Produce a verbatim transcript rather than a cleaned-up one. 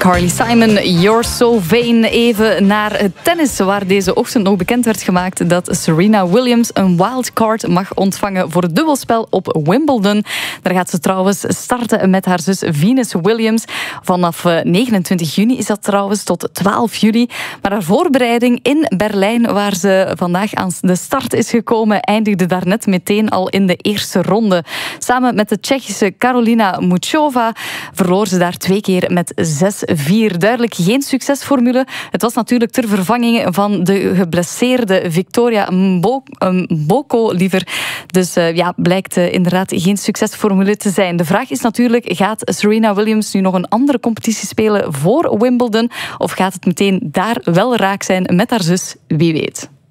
Carly Simon, You're So Vain. Even naar het tennis, waar deze ochtend nog bekend werd gemaakt dat Serena Williams een wildcard mag ontvangen voor het dubbelspel op Wimbledon. Daar gaat ze trouwens starten met haar zus Venus Williams. Vanaf negenentwintig juni is dat trouwens tot twaalf juli. Maar haar voorbereiding in Berlijn, waar ze vandaag aan de start is gekomen, eindigde daarnet meteen al in de eerste ronde. Samen met de Tsjechische Karolina Muchova verloor ze daar twee keer met zes vier. Duidelijk geen succesformule. Het was natuurlijk ter vervanging van de geblesseerde Victoria Mboko liever. Dus uh, ja, blijkt uh, inderdaad geen succesformule te zijn. De vraag is natuurlijk, gaat Serena Williams nu nog een andere competitie spelen voor Wimbledon? Of gaat het meteen daar wel raak zijn met haar zus? Wie weet.